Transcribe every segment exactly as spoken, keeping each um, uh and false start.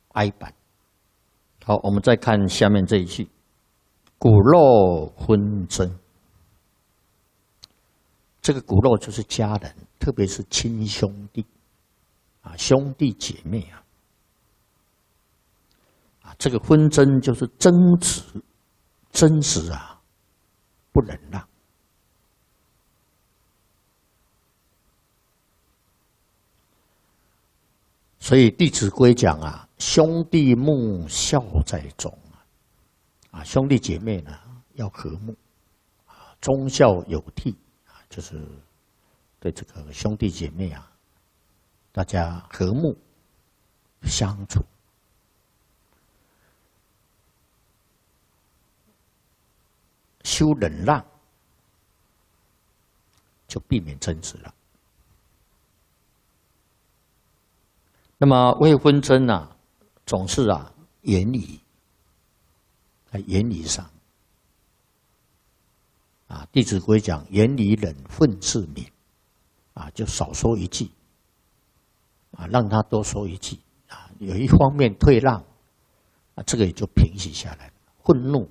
哀板。好，我们再看下面这一句：骨肉纷争。这个骨肉就是家人，特别是亲兄弟啊，兄弟姐妹啊。啊，这个纷争就是争执，争执啊，不忍让。所以《弟子规》讲啊，兄弟睦，孝在中啊。啊，兄弟姐妹呢要和睦啊，忠孝有悌啊，就是对这个兄弟姐妹啊，大家和睦相处。修忍让，就避免争执了。那么为纷争啊，总是啊言语，在言语上啊，《弟子规》讲言语忍，忿自泯啊，就少说一句啊，让他多说一句啊，有一方面退让啊，这个也就平息下来了，愤怒、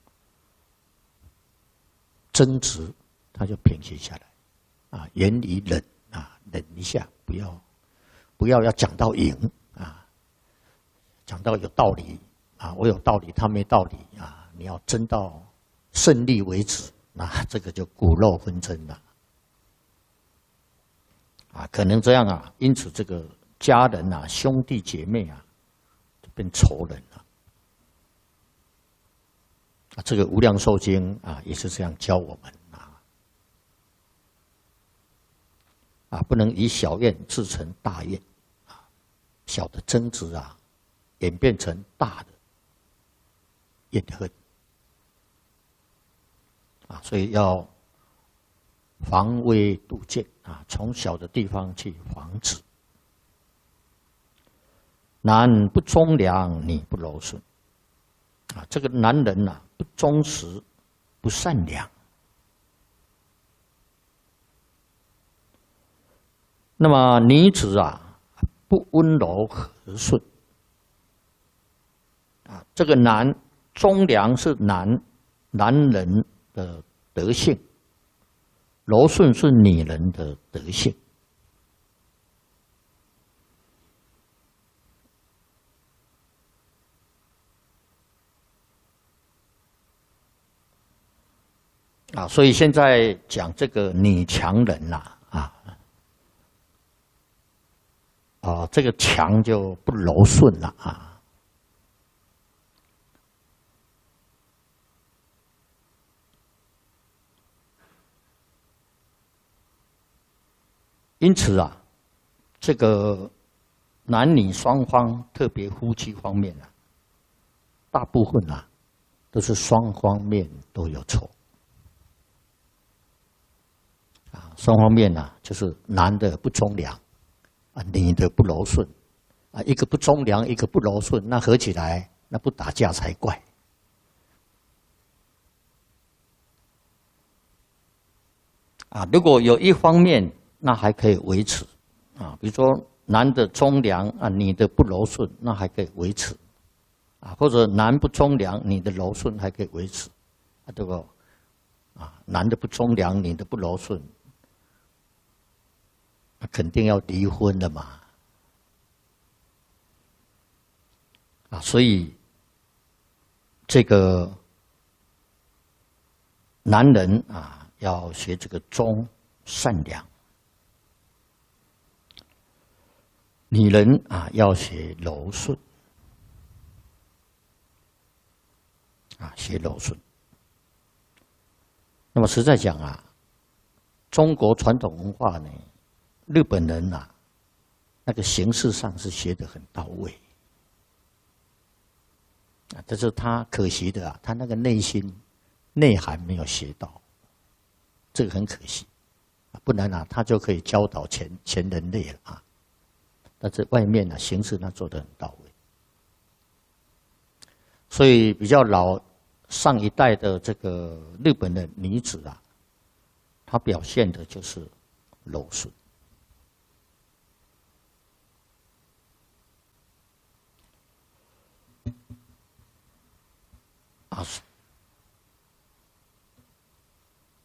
争执，他就平息下来啊，言语忍啊，忍一下，不要。不要要讲到赢啊，讲到有道理啊，我有道理，他没道理啊，你要争到胜利为止，那这个就骨肉纷争了啊，可能这样啊，因此这个家人啊、兄弟姐妹啊，就变仇人了啊。这个《无量寿经》啊，也是这样教我们啊，啊，不能以小怨自成大怨。小的争执啊，演变成大的怨恨啊，所以要防微杜渐啊，从小的地方去防止。男不忠良，女不柔顺啊，这个男人啊，不忠实，不善良。那么女子啊，不温柔和顺啊，这个男忠良是男男人的德性，柔顺是女人的德性啊。所以现在讲这个女强人呐啊。啊，这个强就不柔顺了啊。因此啊，这个男女双方，特别夫妻方面啊，大部分啊都是双方面都有错啊。双方面啊，就是男的不忠良。啊，女的不柔顺，啊，一个不忠良，一个不柔顺，那合起来，那不打架才怪。啊，如果有一方面，那还可以维持，啊，比如说男的忠良啊，女的不柔顺，那还可以维持，啊，或者男不忠良，女的柔顺还可以维持，啊，这个啊，男的不忠良，女的不柔顺。肯定要离婚的嘛，啊，所以这个男人啊要学这个忠善良，女人啊要学柔顺，啊，学柔顺。那么实在讲啊，中国传统文化呢，日本人呐、啊，那个形式上是学得很到位啊，这是他可惜的啊，他那个内心内涵没有学到，这个很可惜啊，不然啊，他就可以教导全全人类了啊。但是外面呢、啊，形式他做得很到位，所以比较老上一代的这个日本的女子啊，她表现的就是柔顺。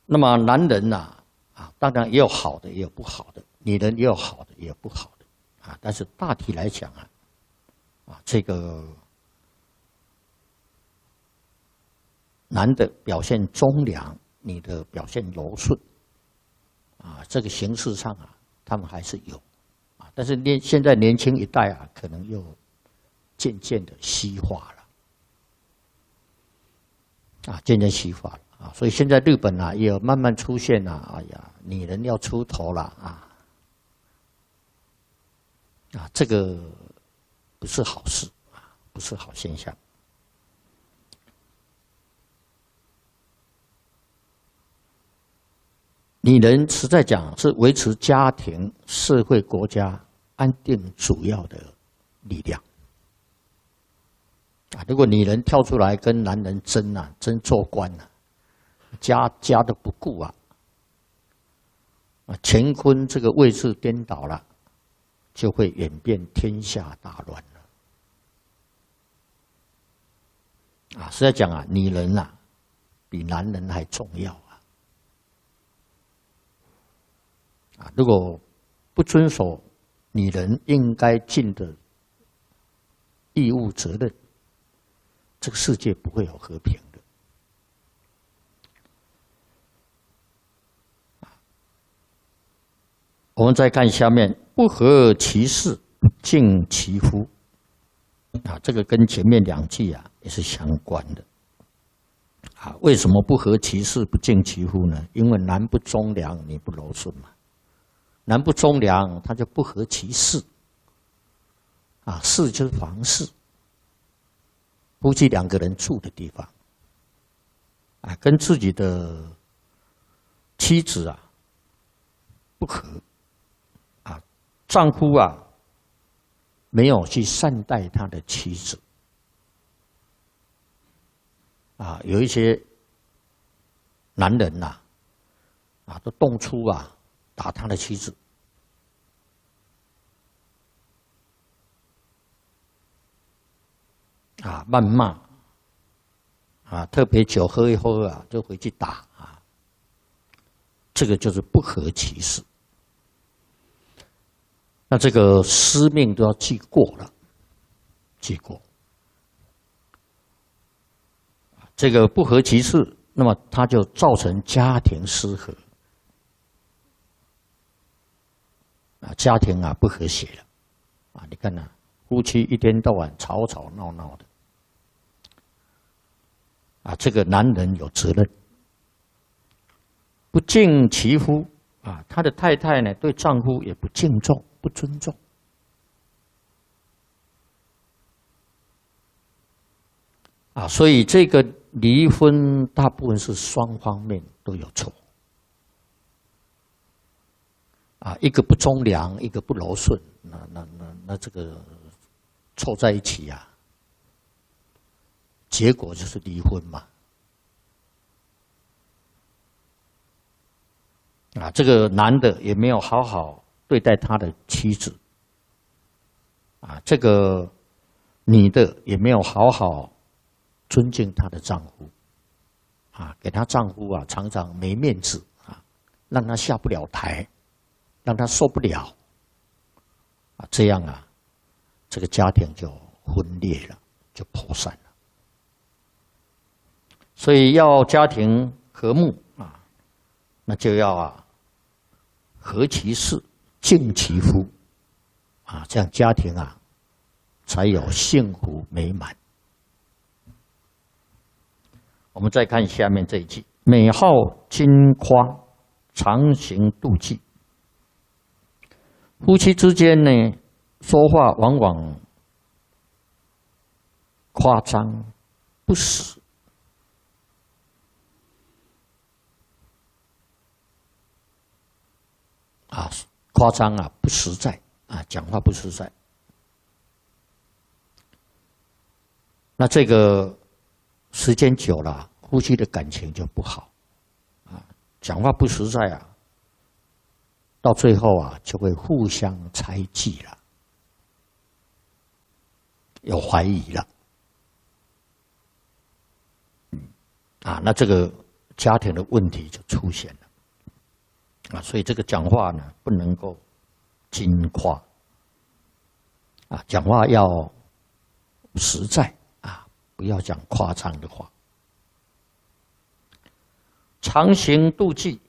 那么男人呐、啊，啊，当然也有好的，也有不好的；女人也有好的，也有不好的，啊，但是大体来讲啊，啊，这个男的表现忠良，女的表现柔顺，啊，这个形式上啊，他们还是有，啊，但是年现在年轻一代啊，可能又渐渐的西化了。啊，渐渐西化了啊，所以现在日本啊也有慢慢出现啊，哎呀，女人要出头了啊，啊，这个不是好事啊，不是好现象。女人实在讲是维持家庭、社会、国家安定主要的力量。啊，如果女人跳出来跟男人争啊，争做官啊，家家都不顾啊，啊，乾坤这个位置颠倒了，就会演变天下大乱了。啊，实在讲啊，女人啊，比男人还重要啊。啊，如果不遵守女人应该尽的义务责任，这个世界不会有和平的。我们再看下面，不合其事，不敬其夫。啊，这个跟前面两句啊也是相关的。啊，为什么不合其事，不敬其夫呢？因为男不忠良，女不柔顺嘛。男不忠良，他就不合其事。啊，事就是房事。夫妻两个人住的地方，啊，跟自己的妻子啊不合，啊，丈夫啊没有去善待他的妻子，啊，有一些男人呐、啊，啊，都动粗啊打他的妻子。啊，谩骂，啊，特别酒喝一喝啊，就回去打啊，这个就是不合其事。那这个师命都要记过了，记过。这个不合其事，那么它就造成家庭失和，啊，家庭啊不和谐了，啊，你看呐、啊，夫妻一天到晚吵吵闹闹的。啊，这个男人有责任，不敬其夫啊，他的太太呢对丈夫也不敬重、不尊重，啊，所以这个离婚大部分是双方面都有错，啊，一个不忠良，一个不柔顺，那那那那这个凑在一起啊。结果就是离婚嘛，啊，这个男的也没有好好对待他的妻子，啊，这个女的也没有好好尊敬她的丈夫，啊，给她丈夫啊常常没面子啊，让他下不了台，让他受不了，啊，这样啊，这个家庭就分裂了，就破散了。所以要家庭和睦啊，那就要啊合其事，敬其夫，啊，这样家庭啊才有幸福美满。我们再看下面这一句：美好矜夸，常行妒忌。夫妻之间呢，说话往往夸张不实。啊，夸张啊，不实在啊，讲话不实在。那这个时间久了，夫妻的感情就不好啊，讲话不实在啊，到最后啊，就会互相猜忌了，有怀疑了。啊，那这个家庭的问题就出现了啊。所以这个讲话呢，不能够矜夸啊，讲话要实在啊，不要讲夸张的话。常行妒忌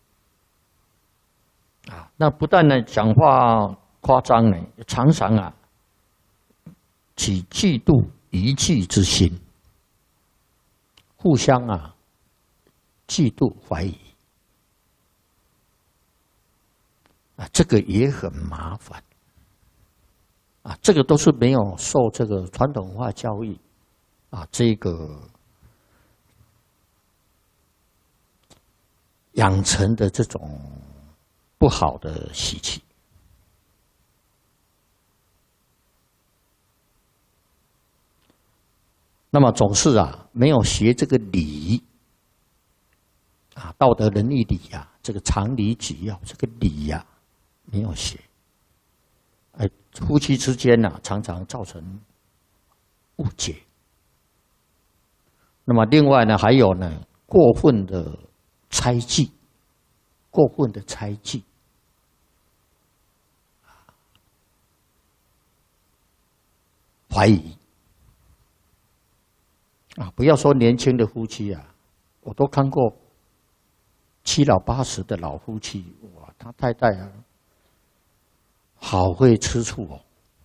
啊，那不但呢讲话夸张呢，常常啊起嫉妒疑忌之心，互相啊嫉妒怀疑啊，这个也很麻烦啊，这个都是没有受这个传统文化教育啊，这个养成的这种不好的习气。那么总是啊，没有学这个礼啊，道德仁义礼呀、啊，这个常理举要，这个礼呀、啊，没有学。哎，夫妻之间呢、啊，常常造成误解。那么另外呢，还有呢，过分的猜忌，过分的猜忌，怀疑。啊，不要说年轻的夫妻啊，我都看过七老八十的老夫妻，哇，他太太啊，好会吃醋哦。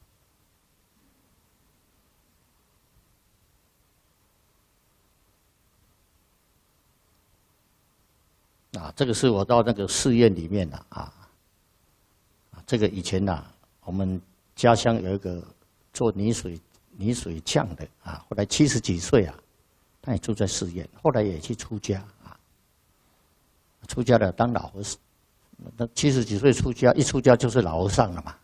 啊，这个是我到那个寺院里面啊，啊，这个以前呐、啊，我们家乡有一个做泥水泥水匠的啊，后来七十几岁啊，他也住在寺院，后来也去出家啊，出家了当老和尚，那七十几岁出家，一出家就是老和尚了嘛。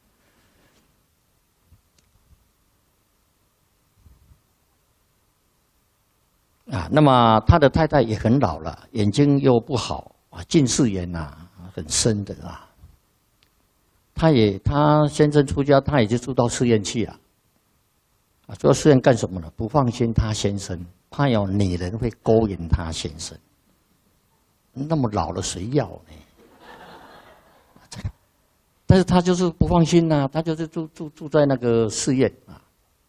啊，那么他的太太也很老了，眼睛又不好啊，近视眼呐、啊、很深的啊。他也他先生出家，他也就住到寺院去了。啊，住到寺院干什么呢？不放心他先生，怕有女人会勾引他先生。那么老了谁要呢？但是他就是不放心呐、啊，他就是住住住在那个寺院啊。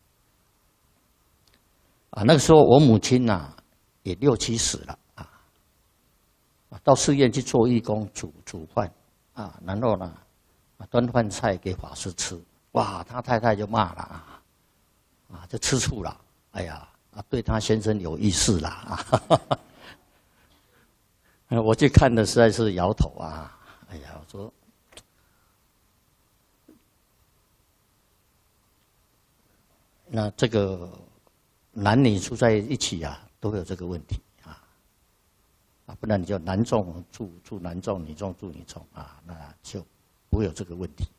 啊，那个时候我母亲呐、啊、也六七十了啊，到寺院去做义工，煮煮饭啊，然后呢端饭菜给法师吃，哇，他太太就骂了啊，啊，就吃醋了，哎呀，啊，对他先生有意思了啊，我去看的实在是摇头啊，哎呀，我说。那这个男女住在一起啊，都会有这个问题啊，啊，不然你就男众住住男众，女众住女众啊，那就不会有这个问题。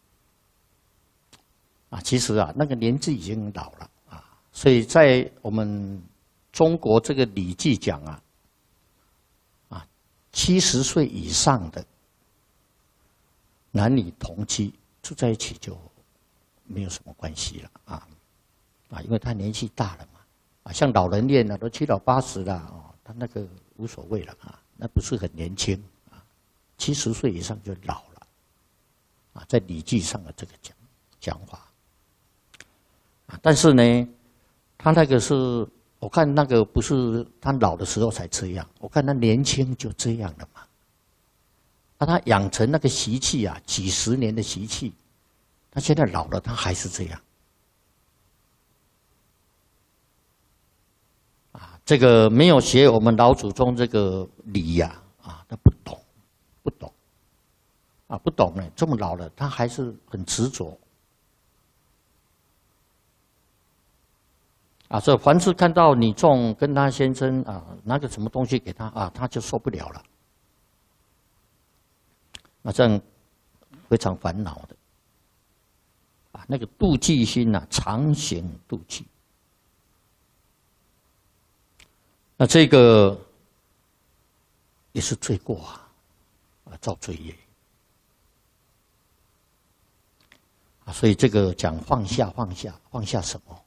啊，其实啊，那个年纪已经老了啊，所以在我们中国这个《礼记》讲啊，啊，七十岁以上的男女同居住在一起就没有什么关系了啊。啊，因为他年纪大了嘛，啊，像老人院呢，都七老八十了哦，他那个无所谓了啊，那不是很年轻啊，七十岁以上就老了，啊，在《礼记》上的这个讲讲法，啊，但是呢，他那个是我看那个不是他老的时候才这样，我看他年轻就这样了嘛，那他养成那个习气啊，几十年的习气，他现在老了，他还是这样。这个没有学我们老祖宗这个礼呀，啊，他不懂，不懂，啊，不懂呢，这么老了，他还是很执着，啊，所以凡是看到女众跟他先生啊拿个什么东西给他啊，他就受不了了，那这样非常烦恼的，啊，那个妒忌心呐、啊，常行妒忌。那这个也是罪过啊，啊，造罪业啊，所以这个讲放下，放下，放下什么？